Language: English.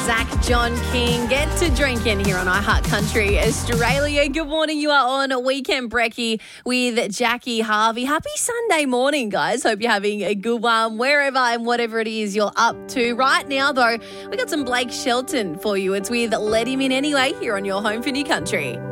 Zach John King, get to drinking here on iHeart Country Australia. Good morning. You are on Weekend Brekkie with Jackie Harvey. Happy Sunday morning, guys. Hope you're having a good one wherever and whatever it is you're up to. Right now, though, we got some Blake Shelton for you. It's with Let Him In Anyway here on your home for New Country.